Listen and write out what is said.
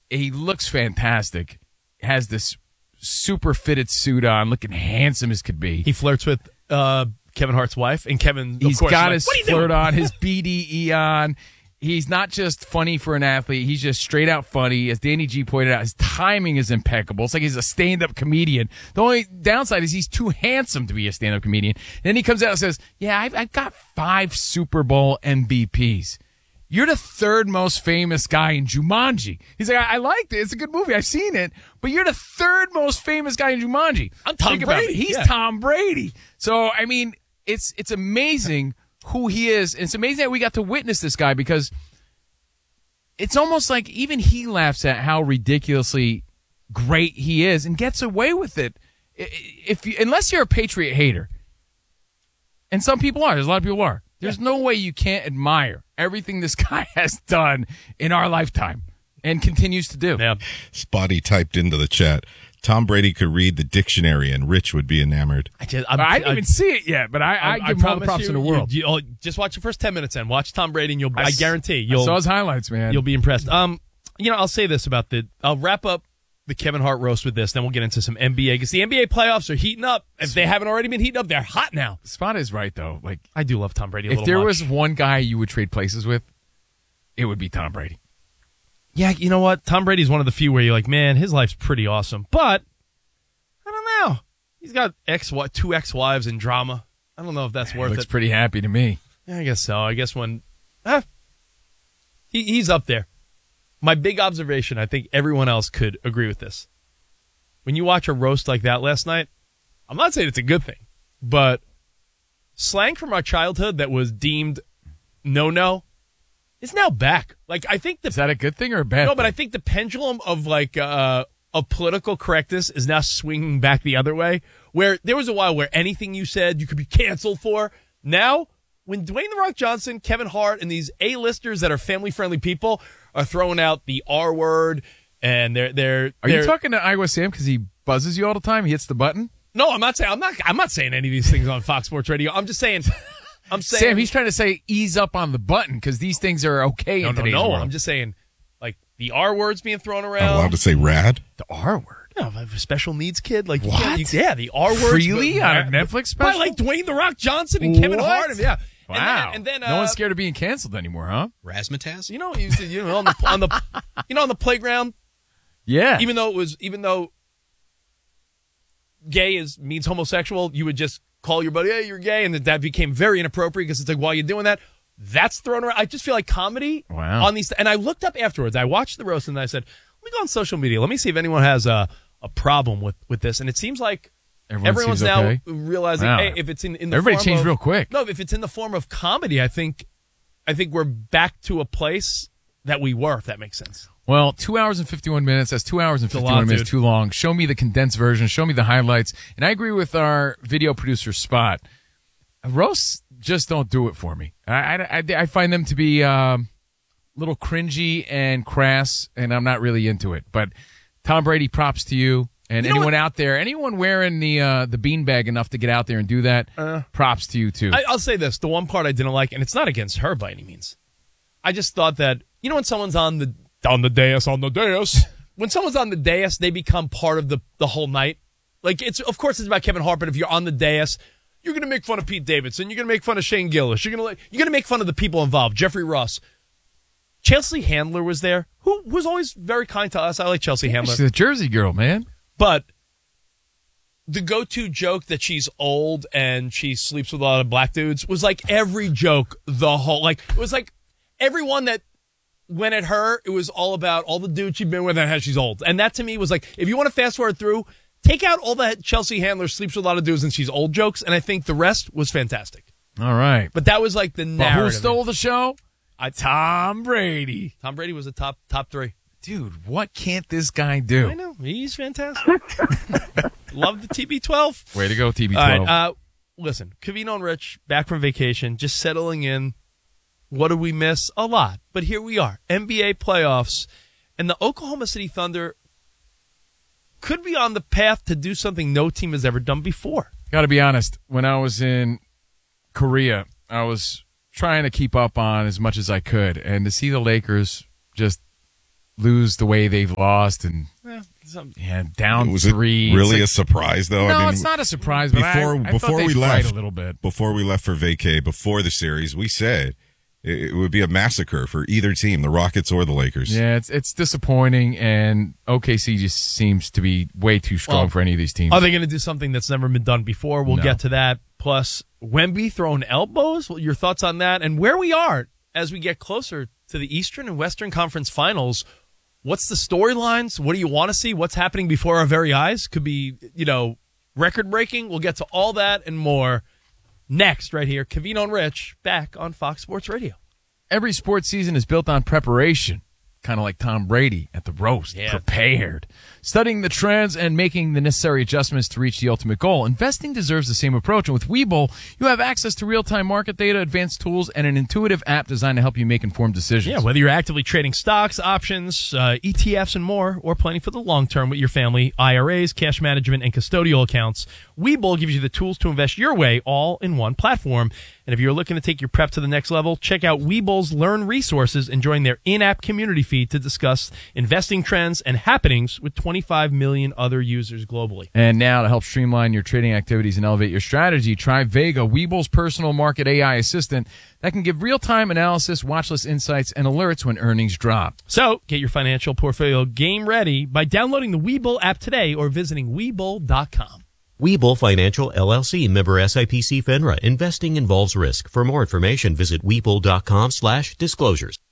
he looks fantastic. Has this super fitted suit on, looking handsome as could be. He flirts with Kevin Hart's wife, and Kevin, He's of course, got like, his what are you flirt doing? on, his BDE on. He's not just funny for an athlete. He's just straight out funny. As Danny G pointed out, his timing is impeccable. It's like he's a stand-up comedian. The only downside is he's too handsome to be a stand-up comedian. And then he comes out and says, yeah, I've got 5 Super Bowl MVPs. You're the 3rd most famous guy in Jumanji. He's like, I liked it. It's a good movie. I've seen it. But you're the 3rd most famous guy in Jumanji. I'm Tom Think about it. Brady. He's Yeah. Tom Brady. So, I mean, it's amazing who he is. It's amazing that we got to witness this guy, because it's almost like even he laughs at how ridiculously great he is and gets away with it. Unless you're a Patriot hater, and some people are, there's a lot of people are. There's no way you can't admire everything this guy has done in our lifetime and continues to do. Yeah. Spotty typed into the chat, Tom Brady could read the dictionary and Rich would be enamored. I didn't even see it yet, but I give him all the props in the world. Just watch the first 10 minutes and watch Tom Brady, and I guarantee I saw his highlights, man. You'll be impressed. I'll say this about I'll wrap up the Kevin Hart roast with this, then we'll get into some NBA, because the NBA playoffs are heating up. If they haven't already been heating up, they're hot now. Spot is right, though. Like, I do love Tom Brady a if little there much. was one guy you would trade places with, it would be Tom Brady. Yeah, you know what? Tom Brady's one of the few where you're like, man, his life's pretty awesome. But, I don't know. He's got 2 ex-wives and drama. I don't know if that's worth Looks it. pretty happy to me. Yeah, I guess so. I guess when... he's up there. My big observation, I think everyone else could agree with this. When you watch a roast like that last night, I'm not saying it's a good thing, but slang from our childhood that was deemed no-no is now back. Like, I think Is that a good thing or a bad No, thing? but I think the pendulum of of political correctness is now swinging back the other way, where there was a while where anything you said you could be canceled for. Now, when Dwayne The Rock Johnson, Kevin Hart, and these A-listers that are family-friendly people are throwing out the R word, and they're Are you talking to Iowa Sam because he buzzes you all the time? He hits the button? No, I'm not saying any of these things on Fox Sports Radio. I'm saying Sam, he's trying to say ease up on the button because these things are okay in today's world. I'm just saying, like, the R word's being thrown I'm around. allowed to say rad? The R word. Yeah, if I have a special needs kid, like, What? the R word Freely on a Netflix special? By like Dwayne The Rock Johnson and Kevin What? Hart. Yeah. Wow. And then no one's scared of being canceled anymore, huh? Razzmatazz? You know on the playground. Yeah. Even though gay means homosexual, you would just call your buddy, hey, you're gay, and that became very inappropriate because it's like, while you're doing that, that's thrown around. I just feel like comedy on these. And I looked up afterwards. I watched the roast and I said, let me go on social media. Let me see if anyone has a problem with this. And it seems like everyone's seems now okay? realizing, Wow. hey, if it's in the Everybody form changed of, real quick. No, if it's in the form of comedy, I think we're back to a place that we were, if that makes sense. Well, 2 hours and 51 minutes. That's 2 hours and 51 minutes too long. Show me the condensed version. Show me the highlights. And I agree with our video producer, Spot. Roasts just don't do it for me. I find them to be a little cringy and crass, and I'm not really into it. But Tom Brady, props to you. And anyone out there, anyone wearing the beanbag enough to get out there and do that, props to you, too. I'll say this. The one part I didn't like, and it's not against her by any means. I just thought that, when someone's on the dais, when someone's on the dais, they become part of the whole night. Like, of course it's about Kevin Hart, but if you're on the dais, you're going to make fun of Pete Davidson. You're going to make fun of Shane Gillis. You're going to make fun of the people involved. Jeffrey Ross. Chelsea Handler was there, who was always very kind to us. I like Chelsea Handler. She's a Jersey girl, man. But the go-to joke that she's old and she sleeps with a lot of black dudes was like every joke, it was like everyone that went at her, it was all about all the dudes she'd been with and how she's old. And that to me was like, if you want to fast forward through, take out all the Chelsea Handler sleeps with a lot of dudes and she's old jokes, and I think the rest was fantastic. All right. But that was like the narrative. But who stole the show? Tom Brady. Tom Brady was a top 3. Dude, what can't this guy do? I know. He's fantastic. Love the TB12. Way to go, TB12. All right. Listen, Covino and Rich, back from vacation, just settling in. What did we miss? A lot. But here we are. NBA playoffs. And the Oklahoma City Thunder could be on the path to do something no team has ever done before. Got to be honest. When I was in Korea, I was trying to keep up on as much as I could. And to see the Lakers just lose the way they've lost and down Was 3. it really a surprise, though? No, it's not a surprise. But I thought they'd fight a little bit. Before we left for vacay, before the series, we said it would be a massacre for either team, the Rockets or the Lakers. Yeah, it's disappointing, and OKC just seems to be way too strong for any of these teams. Are they going to do something that's never been done before? We'll get to that. Plus, Wemby throwing elbows. Your thoughts on that, and where we are as we get closer to the Eastern and Western Conference Finals. What's the storylines? What do you want to see? What's happening before our very eyes? Could be, record-breaking. We'll get to all that and more next right here. Covino and Rich back on Fox Sports Radio. Every sports season is built on preparation, kind of like Tom Brady at the roast, prepared. Studying the trends and making the necessary adjustments to reach the ultimate goal. Investing deserves the same approach, and with Webull, you have access to real-time market data, advanced tools, and an intuitive app designed to help you make informed decisions. Yeah, whether you're actively trading stocks, options, ETFs, and more, or planning for the long term with your family, IRAs, cash management, and custodial accounts, Webull gives you the tools to invest your way all in one platform. And if you're looking to take your prep to the next level, check out Webull's Learn resources and join their in-app community feed to discuss investing trends and happenings with 25 million other users globally. And now to help streamline your trading activities and elevate your strategy, try Vega, Webull's personal market AI assistant that can give real-time analysis, watchlist insights, and alerts when earnings drop. So get your financial portfolio game ready by downloading the Webull app today or visiting Webull.com. Webull Financial LLC, member SIPC FINRA. Investing involves risk. For more information, visit Webull.com/disclosures.